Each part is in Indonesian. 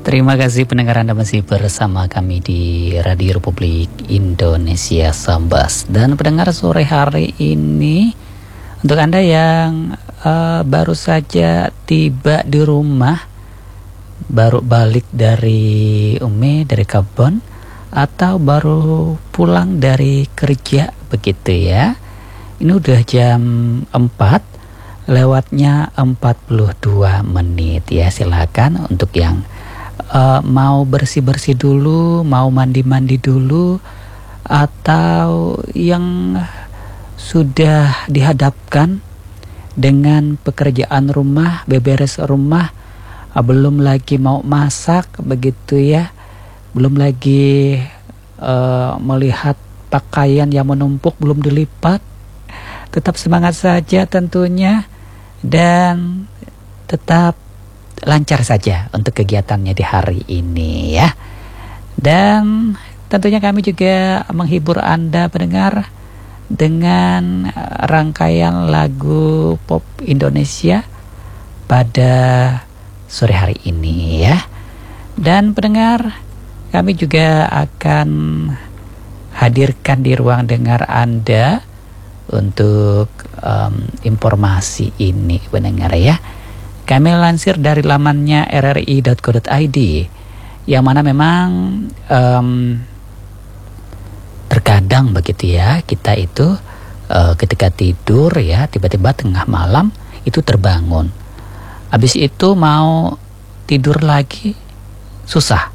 Terima kasih pendengar Anda masih bersama kami di Radio Republik Indonesia Sambas. Dan pendengar sore hari ini, untuk Anda yang baru saja tiba di rumah, baru balik dari dari Kebon, atau baru pulang dari kerja begitu ya. Ini udah jam 4 lewatnya 42 menit ya. Silakan untuk yang mau bersih-bersih dulu, mau mandi-mandi dulu, atau yang sudah dihadapkan dengan pekerjaan rumah, beberes rumah, belum lagi mau masak begitu ya, belum lagi melihat pakaian yang menumpuk belum dilipat. Tetap semangat saja tentunya, dan tetap lancar saja untuk kegiatannya di hari ini ya. Dan tentunya kami juga menghibur Anda pendengar dengan rangkaian lagu pop Indonesia pada sore hari ini ya. Dan pendengar, kami juga akan hadirkan di ruang dengar Anda untuk informasi ini pendengar ya. Kami lansir dari lamannya rri.co.id, yang mana memang terkadang begitu ya, kita itu ketika tidur ya, tiba-tiba tengah malam itu terbangun. Habis itu mau tidur lagi susah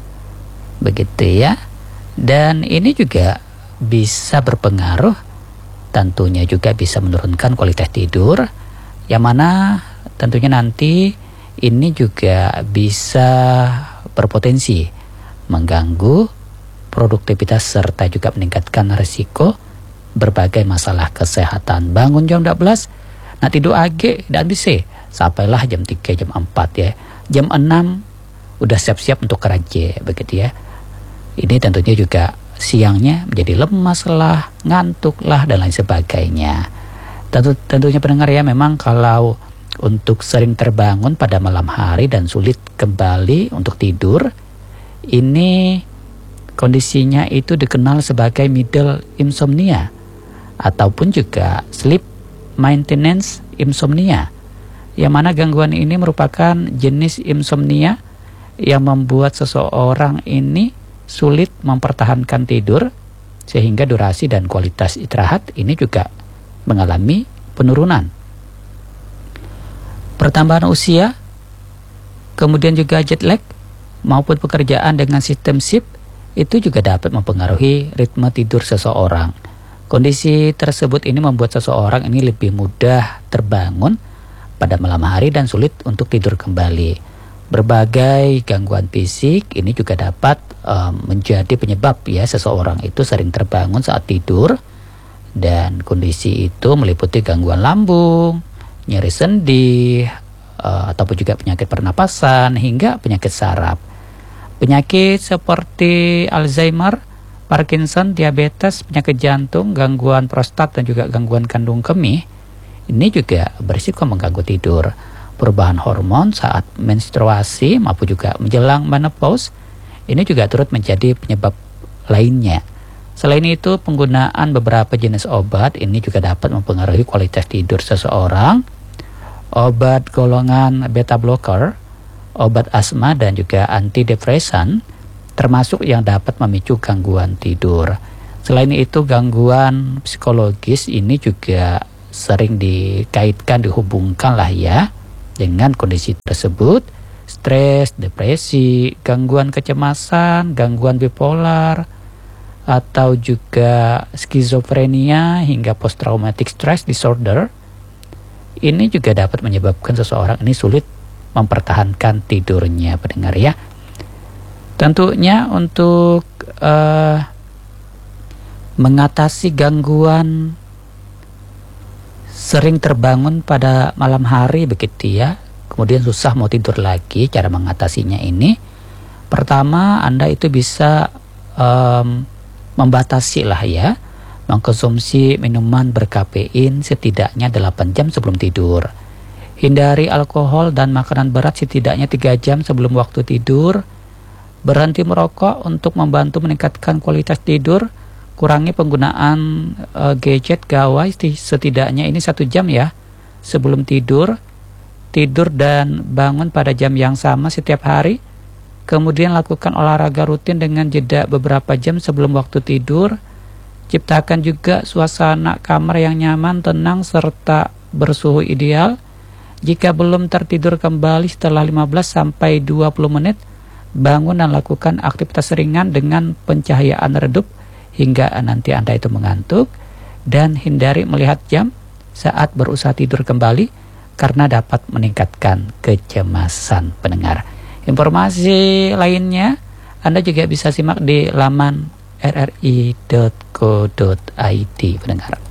begitu ya. Dan ini juga bisa berpengaruh, tentunya juga bisa menurunkan kualitas tidur, yang mana tentunya nanti ini juga bisa berpotensi mengganggu produktivitas serta juga meningkatkan risiko berbagai masalah kesehatan. Bangun jam 12, nah tidur age dan bisa sampailah jam 3, jam 4 ya. Jam 6 udah siap-siap untuk kerja begitu ya. Ini tentunya juga siangnya menjadi lemas lah, ngantuk lah, dan lain sebagainya. Tentunya pendengar ya, memang kalau untuk sering terbangun pada malam hari dan sulit kembali untuk tidur, ini kondisinya itu dikenal sebagai middle insomnia ataupun juga sleep maintenance insomnia, yang mana gangguan ini merupakan jenis insomnia yang membuat seseorang ini sulit mempertahankan tidur, sehingga durasi dan kualitas istirahat ini juga mengalami penurunan. Pertambahan usia, kemudian juga jet lag maupun pekerjaan dengan sistem shift itu juga dapat mempengaruhi ritme tidur seseorang. Kondisi tersebut ini membuat seseorang ini lebih mudah terbangun pada malam hari dan sulit untuk tidur kembali. Berbagai gangguan fisik ini juga dapat menjadi penyebab ya seseorang itu sering terbangun saat tidur, dan kondisi itu meliputi gangguan lambung, nyeri sendi, ataupun juga penyakit pernapasan hingga penyakit saraf. Penyakit seperti Alzheimer, Parkinson, diabetes, penyakit jantung, gangguan prostat, dan juga gangguan kandung kemih ini juga berisiko mengganggu tidur. Perubahan hormon saat menstruasi maupun juga menjelang menopause ini juga turut menjadi penyebab lainnya. Selain itu, penggunaan beberapa jenis obat ini juga dapat mempengaruhi kualitas tidur seseorang. Obat golongan beta blocker, obat asma, dan juga antidepresan termasuk yang dapat memicu gangguan tidur. Selain itu, gangguan psikologis ini juga sering dikaitkan, dihubungkan lah ya dengan kondisi tersebut. Stres, depresi, gangguan kecemasan, gangguan bipolar, atau juga skizofrenia hingga post traumatic stress disorder ini juga dapat menyebabkan seseorang ini sulit mempertahankan tidurnya pendengar ya. Tentunya untuk mengatasi gangguan sering terbangun pada malam hari begitu ya, kemudian susah mau tidur lagi, cara mengatasinya ini pertama Anda itu bisa membatasi lah ya mengkonsumsi minuman berkafein setidaknya 8 jam sebelum tidur. Hindari alkohol dan makanan berat setidaknya 3 jam sebelum waktu tidur. Berhenti merokok untuk membantu meningkatkan kualitas tidur. Kurangi penggunaan gadget gawai setidaknya ini 1 jam ya sebelum tidur. Tidur dan bangun pada jam yang sama setiap hari. Kemudian lakukan olahraga rutin dengan jeda beberapa jam sebelum waktu tidur. Ciptakan juga suasana kamar yang nyaman, tenang, serta bersuhu ideal. Jika belum tertidur kembali setelah 15-20 menit, bangun dan lakukan aktivitas ringan dengan pencahayaan redup hingga nanti Anda itu mengantuk. Dan hindari melihat jam saat berusaha tidur kembali karena dapat meningkatkan kecemasan pendengar. Informasi lainnya Anda juga bisa simak di laman rri.co.id pendengar.